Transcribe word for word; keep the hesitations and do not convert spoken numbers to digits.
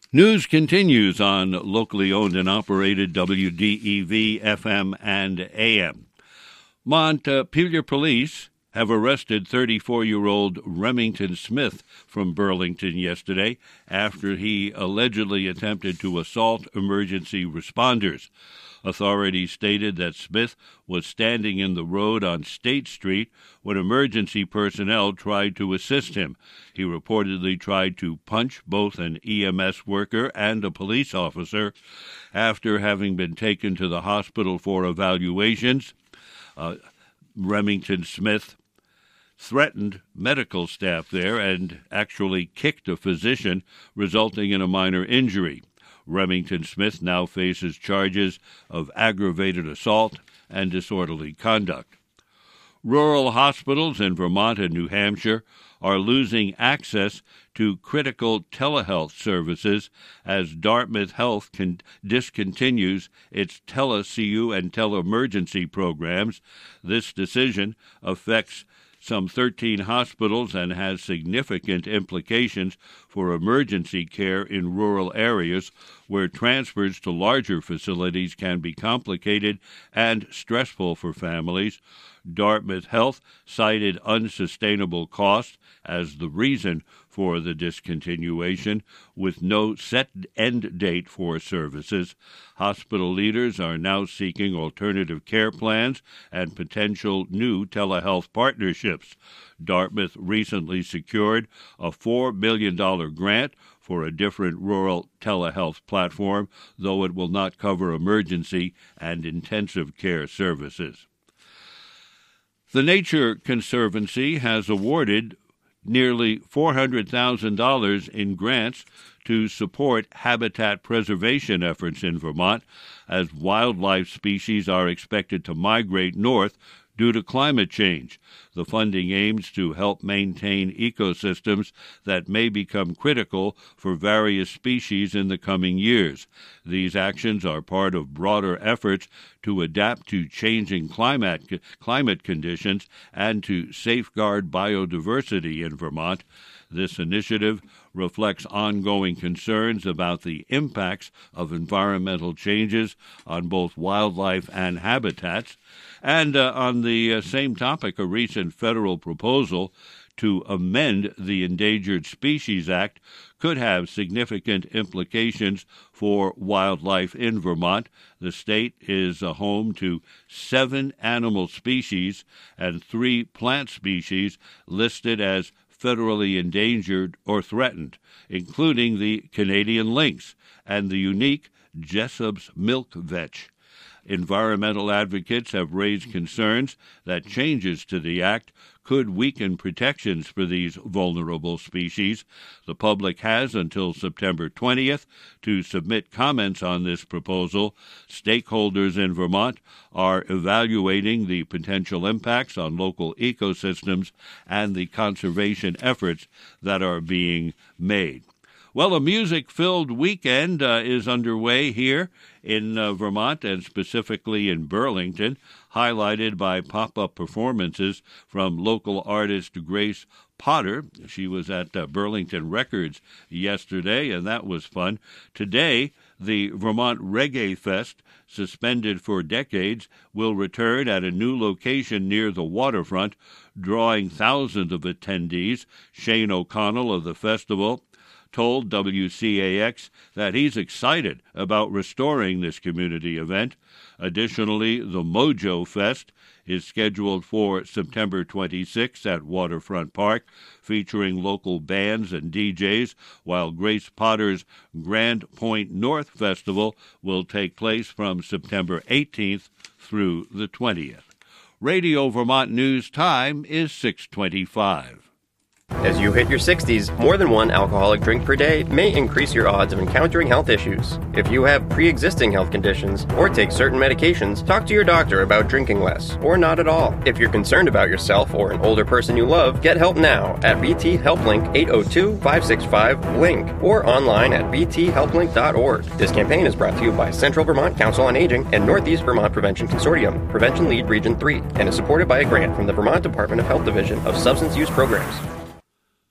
News continues on locally owned and operated W D E V F M and A M. Montpelier police have arrested thirty-four-year-old Remington Smith from Burlington yesterday after he allegedly attempted to assault emergency responders. Authorities stated that Smith was standing in the road on State Street when emergency personnel tried to assist him. He reportedly tried to punch both an E M S worker and a police officer. After having been taken to the hospital for evaluations, uh, Remington Smith threatened medical staff there and actually kicked a physician, resulting in a minor injury. Remington Smith now faces charges of aggravated assault and disorderly conduct. Rural hospitals in Vermont and New Hampshire are losing access to critical telehealth services as Dartmouth Health con- discontinues its tele-C U and tele-emergency programs. This decision affects some thirteen hospitals and has significant implications for emergency care in rural areas where transfers to larger facilities can be complicated and stressful for families. Dartmouth Health cited unsustainable costs as the reason for the discontinuation, with no set end date for services. Hospital leaders are now seeking alternative care plans and potential new telehealth partnerships. Dartmouth recently secured a four million dollars grant for a different rural telehealth platform, though it will not cover emergency and intensive care services. The Nature Conservancy has awarded nearly four hundred thousand dollars in grants to support habitat preservation efforts in Vermont as wildlife species are expected to migrate north due to climate change. The funding aims to help maintain ecosystems that may become critical for various species in the coming years. These actions are part of broader efforts to adapt to changing climate, climate conditions and to safeguard biodiversity in Vermont. This initiative reflects ongoing concerns about the impacts of environmental changes on both wildlife and habitats. And uh, on the uh, same topic, a recent federal proposal to amend the Endangered Species Act could have significant implications for wildlife in Vermont. The state is a home to seven animal species and three plant species listed as federally endangered or threatened, including the Canadian lynx and the unique Jessop's milk vetch. Environmental advocates have raised concerns that changes to the act could weaken protections for these vulnerable species. The public has until September twentieth to submit comments on this proposal. Stakeholders in Vermont are evaluating the potential impacts on local ecosystems and the conservation efforts that are being made. Well, a music-filled weekend uh, is underway here in uh, Vermont and specifically in Burlington, highlighted by pop-up performances from local artist Grace Potter. She was at uh, Burlington Records yesterday, and that was fun. Today, the Vermont Reggae Fest, suspended for decades, will return at a new location near the waterfront, drawing thousands of attendees. Shane O'Connell of the festival told W C A X that he's excited about restoring this community event. Additionally, the Mojo Fest is scheduled for September twenty-sixth at Waterfront Park, featuring local bands and D Js, while Grace Potter's Grand Point North Festival will take place from September eighteenth through the twentieth. Radio Vermont News time is six twenty-five. As you hit your sixties, more than one alcoholic drink per day may increase your odds of encountering health issues. If you have pre-existing health conditions or take certain medications, talk to your doctor about drinking less or not at all. If you're concerned about yourself or an older person you love, get help now at V T HelpLink eight oh two, five six five, LINK or online at v t help link dot org. This campaign is brought to you by Central Vermont Council on Aging and Northeast Vermont Prevention Consortium, Prevention Lead Region three, and is supported by a grant from the Vermont Department of Health Division of Substance Use Programs.